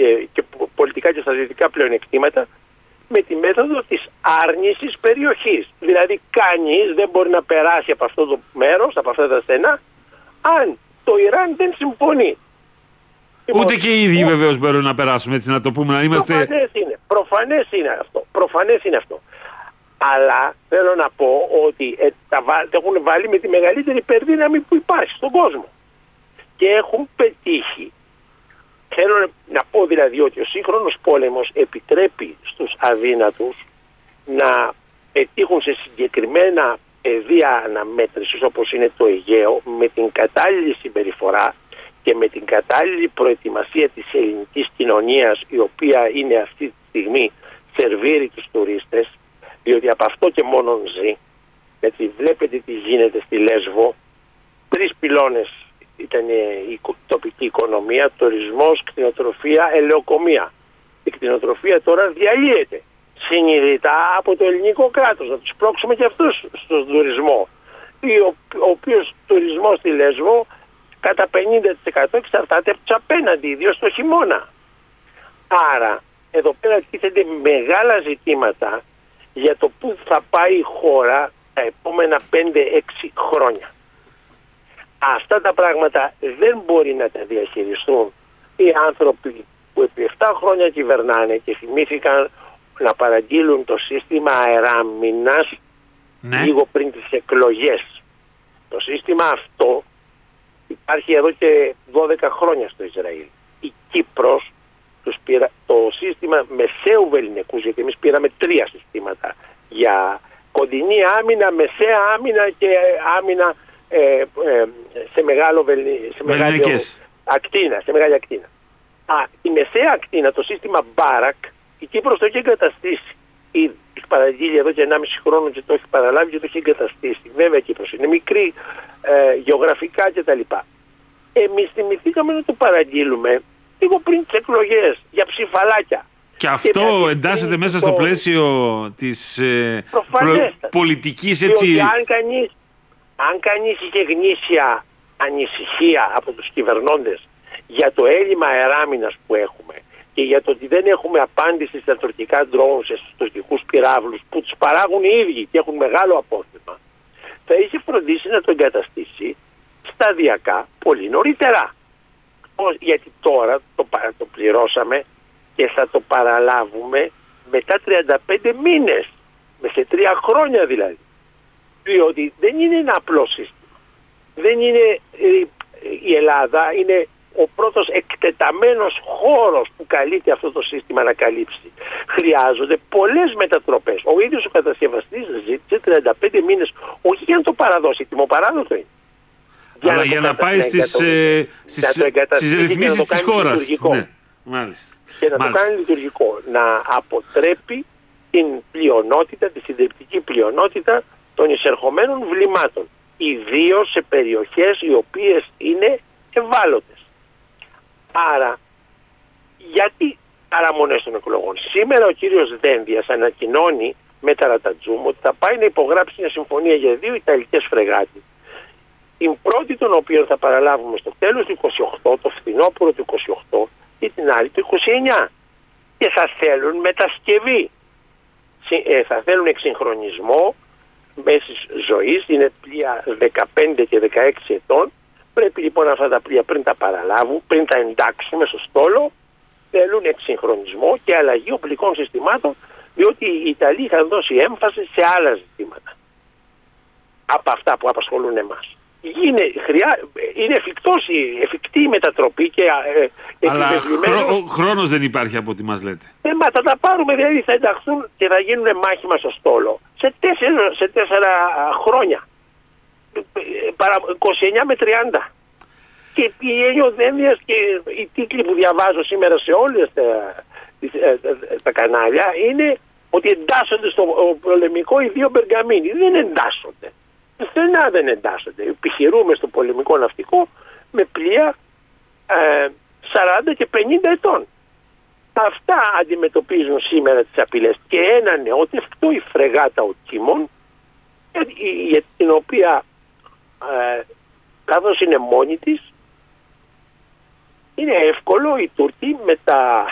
και πολιτικά και στρατιωτικά πλεονεκτήματα με τη μέθοδο της άρνησης περιοχής. Δηλαδή κανείς δεν μπορεί να περάσει από αυτό το μέρος, από αυτά τα στενά, αν το Ιράν δεν συμφωνεί. Ούτε και οι ίδιοι βεβαίως μπορούν να περάσουμε, έτσι να το πούμε, να είμαστε... Προφανές είναι αυτό. Αλλά θέλω να πω ότι τα έχουν βάλει με τη μεγαλύτερη υπερδύναμη που υπάρχει στον κόσμο. Και έχουν πετύχει. Θέλω να πω δηλαδή ότι ο σύγχρονος πόλεμος επιτρέπει στους αδύνατους να πετύχουν σε συγκεκριμένα πεδία αναμέτρησης όπως είναι το Αιγαίο με την κατάλληλη συμπεριφορά και με την κατάλληλη προετοιμασία της ελληνικής κοινωνίας, η οποία είναι αυτή τη στιγμή σερβίρει τους τουρίστες, διότι από αυτό και μόνο ζει. Έτσι βλέπετε τι γίνεται στη Λέσβο. 3 πυλώνες ήταν η τοπική οικονομία: τουρισμός, κτηνοτροφία, ελαιοκομεία. Η κτηνοτροφία τώρα διαλύεται συνειδητά από το ελληνικό κράτος. Να τους πρόξουμε και αυτούς στον τουρισμό, ο οποίος τουρισμός στη Λέσβο κατά 50% εξαρτάται από τους απέναντι, ιδίως το χειμώνα. Άρα εδώ πέρα τίθενται μεγάλα ζητήματα για το πού θα πάει η χώρα τα επόμενα 5-6 χρόνια. Αυτά τα πράγματα δεν μπορεί να τα διαχειριστούν οι άνθρωποι που επί 7 χρόνια κυβερνάνε και θυμήθηκαν να παραγγείλουν το σύστημα αεράμινας λίγο πριν τις εκλογές. Το σύστημα αυτό υπάρχει εδώ και 12 χρόνια στο Ισραήλ. Η Κύπρος το σύστημα μεσαίου βεληνικούς, γιατί εμείς πήραμε 3 συστήματα για κοντινή άμυνα, μεσαία άμυνα και άμυνα σε μεγάλη ακτίνα. Η μεσαία ακτίνα, το σύστημα Μπάρακ, η Κύπρος το έχει εγκαταστήσει. Έχει παραγγείλει εδώ και 1,5 χρόνο και το έχει παραλάβει και το έχει εγκαταστήσει. Βέβαια η Κύπρος είναι μικρή γεωγραφικά κτλ. Εμείς θυμηθήκαμε να το παραγγείλουμε λίγο πριν τις εκλογές για ψηφαλάκια. Και αυτό εντάσσεται μέσα στο πλαίσιο της πολιτικής, έτσι. Αν κανείς είχε γνήσια ανησυχία από τους κυβερνώντες για το έλλειμμα αεράμινας που έχουμε και για το ότι δεν έχουμε απάντηση στα τουρκικά ντρόουν, στους τουρκικούς πυράβλους που τους παράγουν οι ίδιοι και έχουν μεγάλο απόθεμα, θα είχε φροντίσει να το εγκαταστήσει σταδιακά πολύ νωρίτερα. Γιατί τώρα το πληρώσαμε και θα το παραλάβουμε μετά 35 μήνες, σε 3 χρόνια δηλαδή. Διότι δεν είναι ένα απλό σύστημα. Δεν είναι η Ελλάδα, είναι ο πρώτος εκτεταμένος χώρος που καλείται αυτό το σύστημα να καλύψει. Χρειάζονται πολλές μετατροπές. Ο ίδιος ο κατασκευαστής ζήτησε 35 μήνες, όχι για να το παραδώσει, τιμοπαράδοτο είναι. Αλλά για να πάει στις ρυθμίσεις της χώρας. Ναι. Μάλιστα. Και να το κάνει λειτουργικό. Να αποτρέπει την πλειονότητα, τη συντριπτική πλειονότητα των εισερχομένων βλημάτων. Ιδίως σε περιοχές οι οποίες είναι ευάλωτες. Άρα, γιατί παραμονές των εκλογών? Σήμερα ο κύριος Δένδιας ανακοινώνει με τα Ρατατζούμ ότι θα πάει να υπογράψει μια συμφωνία για 2 Ιταλικές φρεγάτες. Την πρώτη των οποίων θα παραλάβουμε στο τέλος του 28, το φθινόπωρο του 28 και την άλλη του 29. Και θα θέλουν μετασκευή. Θα θέλουν εξυγχρονισμό μέσης ζωής, είναι πλοία 15 και 16 ετών. Πρέπει λοιπόν αυτά τα πλοία πριν τα παραλάβουν, πριν τα εντάξουμε στο στόλο, θέλουν εξυγχρονισμό και αλλαγή οπλικών συστημάτων, διότι οι Ιταλοί είχαν δώσει έμφαση σε άλλα ζητήματα από αυτά που απασχολούν εμάς. Είναι εφικτή η μετατροπή και αλλά χρόνος δεν υπάρχει από ό,τι μας λέτε. Μα θα τα πάρουμε, δηλαδή θα ενταχθούν και θα γίνουν μάχημα στο στόλο σε 4 χρόνια. 29 με 30. Και πηγαίνει ο Δένδιας και οι τίτλοι που διαβάζω σήμερα σε όλες τα κανάλια είναι ότι εντάσσονται στο πολεμικό οι 2 Μπεργαμίνοι. Δεν εντάσσονται. Στενά δεν εντάσσονται. Επιχειρούμε στο πολεμικό ναυτικό με πλοία 40 και 50 ετών. Αυτά αντιμετωπίζουν σήμερα τις απειλές. Και ένα νεότευκτο, η φρεγάτα ο Κίμων, για την οποία καθώς είναι μόνη της, είναι εύκολο οι Τούρκοι με τα